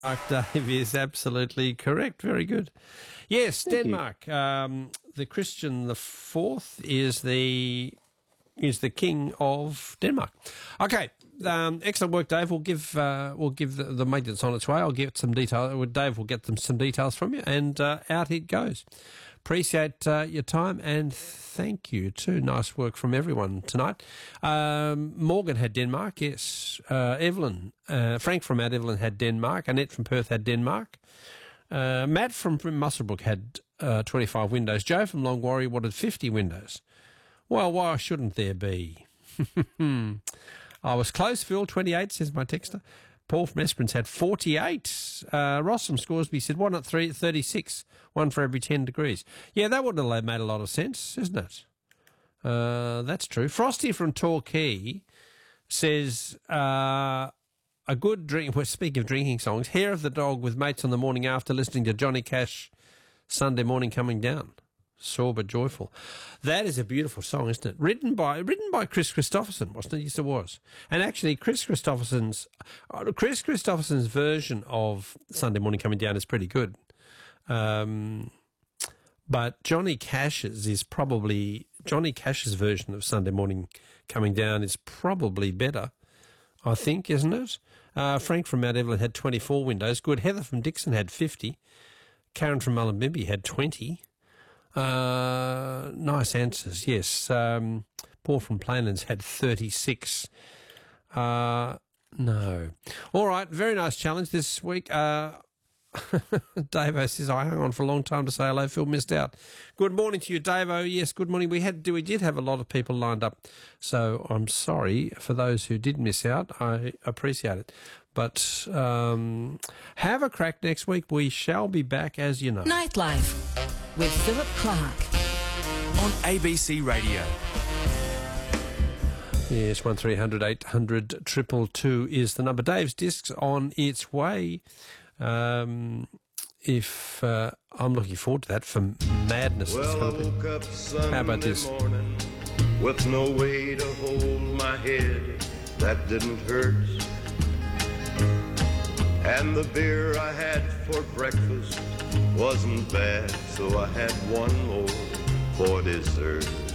Mark Dave is absolutely correct. Very good. Yes, Thank Denmark. The Christian the Fourth is the king of Denmark. Okay, excellent work, Dave. We'll give the mate that's on its way. I'll get some detail. Dave will get some details from you, and out it goes. Appreciate your time, and thank you too. Nice work from everyone tonight. Morgan had Denmark. Yes, Evelyn, Frank from Mount Evelyn had Denmark. Annette from Perth had Denmark. Matt from Muswellbrook had 25 windows. Joe from Longwarry wanted 50 windows. Well, why shouldn't there be? I was close, Phil, 28, says my texter. Paul from Esperance had 48. Ross from Scoresby said, why not 36? One for every 10 degrees. Yeah, that would have made a lot of sense, isn't it? That's true. Frosty from Torquay says, a good drink, well, speaking of drinking songs, Hair of the Dog with mates on the morning after listening to Johnny Cash, Sunday Morning Coming Down. Sore but joyful. That is a beautiful song, isn't it? Written by Chris Christopherson, wasn't it? Yes, it was. And actually, Chris Christopherson's version of Sunday Morning Coming Down is pretty good. But Johnny Cash's version of Sunday Morning Coming Down is probably better, I think, isn't it? Frank from Mount Evelyn had 24 windows. Good. Heather from Dixon had 50. Karen from Mullumbimby had 20. Nice answers, yes. Paul from Plainlands had 36. No. All right, very nice challenge this week. Davo says, I hung on for a long time to say hello. Phil missed out. Good morning to you, Davo. Yes, good morning. We did have a lot of people lined up, so I'm sorry for those who did miss out. I appreciate it. But have a crack next week. We shall be back, as you know. Nightlife with Philip Clark on ABC Radio. Yes, 1300 800 222 is the number. Dave's Discs on its way. I'm looking forward to that for madness. Well, I woke up Sunday How about this? morning with no way to hold my head that didn't hurt. And the beer I had for breakfast wasn't bad, so I had one more for dessert.